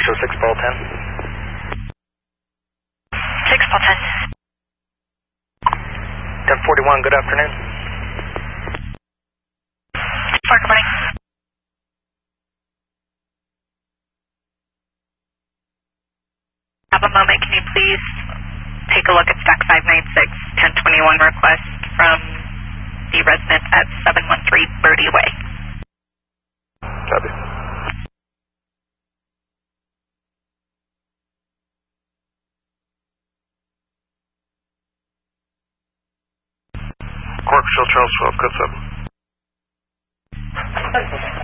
show 6 ball 10. 6 ball 10. 1041, good afternoon. 4, good morning. Have a moment, can you please take a look at stack 596, 1021 request from the resident at 713 Birdie Way. Copy. Cork, Charles 12, code 7.